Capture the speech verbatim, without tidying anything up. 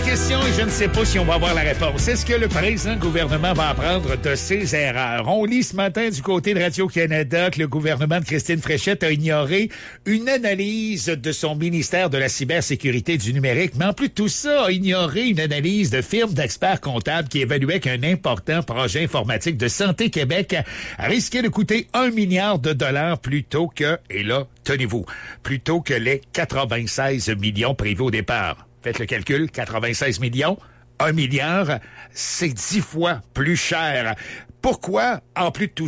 question et je ne sais pas si on va avoir la réponse. Est-ce que le présent gouvernement va apprendre de ses erreurs? On lit ce matin du côté de Radio-Canada que le gouvernement de Christine Fréchette a ignoré une analyse de son ministère de la cybersécurité et du numérique, mais en plus de tout ça, a ignoré une analyse de firme d'experts comptables qui évaluait qu'un important projet informatique de Santé Québec risquait de coûter un milliard de dollars plutôt que, et là, tenez-vous, plutôt que les quatre-vingt-seize millions prévus au départ. Faites le calcul, quatre-vingt-seize millions, un milliard, c'est dix fois plus cher. Pourquoi, en plus de tout